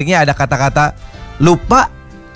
liriknya ada kata-kata lupa,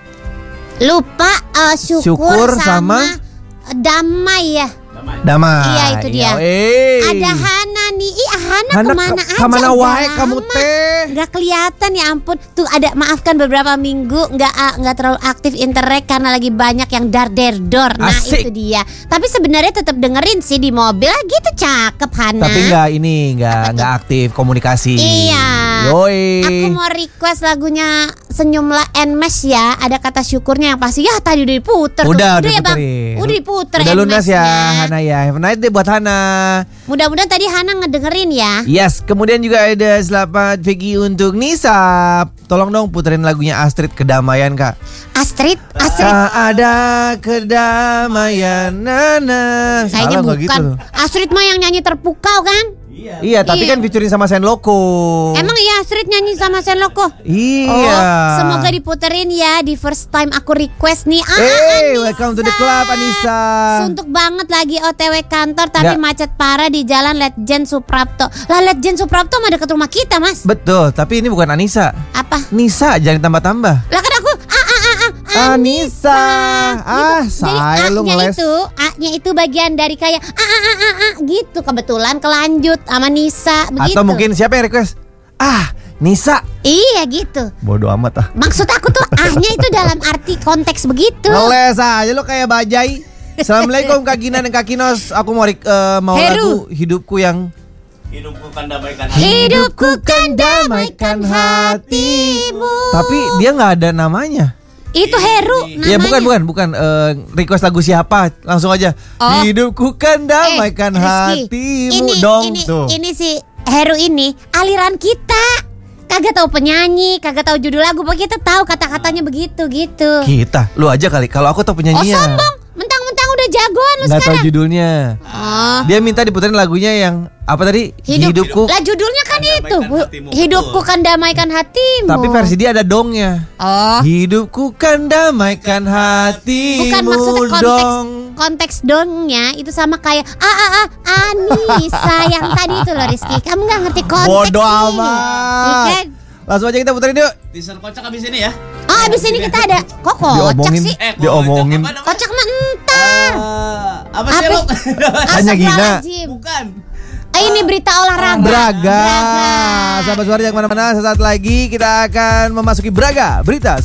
syukur sama damai ya. damai. Iya itu dia. Ada Hana nih. Hana kemana aja? Kemana wae kamu teh? Gak kelihatan ya ampun. Tuh ada, maafkan beberapa minggu nggak terlalu aktif internet karena lagi banyak yang dar-der-dor. Nah Asik. itu dia. Tapi sebenarnya tetap dengerin sih di mobil. Gitu cakep Hana. Tapi nggak aktif komunikasi. Iya. Yoi. Aku mau request lagunya Senyumlah Enmes ya. Ada kata syukurnya yang pasti. Ya tadi udah diputer. Udah ya bang. diputerin. Udah diputer. Udah lunas ya Enmesnya. Hana ya. Have a nice day buat Hana. Mudah-mudahan tadi Hana ngedengerin ya. Yes, kemudian juga ada selamat pagi untuk Nisa. Tolong dong puterin lagunya Astrid Kedamaian kak. Astrid. Tak ada kedamaian nana. Kayaknya Salah nggak bukan. gitu? Astrid mah yang nyanyi Terpukau kan? Iya, tapi Iya. kan featuring sama Senloko. Emang iya Astrid nyanyi sama Senloko? Iya. Semoga diputerin ya di first time aku request nih. Hey, Anissa. welcome to the club Anissa. Suntuk banget lagi OTW kantor tapi Ya. macet parah di jalan Letjen Suprapto. Lah Letjen Suprapto mah deket rumah kita mas. Betul, tapi ini bukan Anissa. Apa? Nisa, jangan tambah-tambah. Lah kan aku Anissa. Saya lu A-nya ngeles. itu, A-nya itu bagian dari kayak gitu. Kebetulan kelanjut sama Nisa begitu. Atau mungkin siapa yang request? Nisa. Iya gitu. Bodoh amat ah. Maksud aku tuh A-nya itu dalam arti konteks begitu. Ngeles aja lu kayak bajai. Assalamualaikum Kak Gina dan Kak Kinos. Aku mau Heru. lagu hidupku yang Hidupku kan damaikan hati. Hidupku kan damaikan hatimu. Tapi dia nggak ada namanya. Itu Heru Ya namanya. bukan request lagu siapa. Langsung aja. Oh. Hidupku kan damaikan Rizky, hatimu ini, dong ini, tuh. Ini si Heru ini aliran kita. Kagak tahu penyanyi, kagak tahu judul lagu, pokoknya kita tahu kata-katanya begitu gitu. Kita, lu aja kali. Kalau aku tahu Oh penyanyinya. sombong, mentang-mentang udah jagoan lu Nggak tahu sekarang. judulnya. Oh. Dia minta diputerin lagunya yang apa tadi? Hidupku. Lah judulnya kan Kan itu, damaikan hatimu, hidupku betul. kan damaikan hatimu. Tapi versi dia ada dongnya. Oh. Hidupku kan damaikan hatimu Bukan maksudnya dong. konteks dongnya itu sama kayak Anissa yang tadi itu loh Rizky. Kamu nggak ngerti konteks Bodoh nih. amat. Iya kan? Langsung aja kita puterin yuk. Teaser kocak abis ini ya. Oh abis ini kita ada. Kok kocak Diomongin. sih? Diomongin. Apa namanya? Kocak mah entar. Apa sih Apa? lu? Hanya Gina. Astagfirullahaladzim. Bukan. Ini berita olahraga. Braga. Sahabat suara yang mana-mana. Sesaat lagi kita akan memasuki Braga. Berita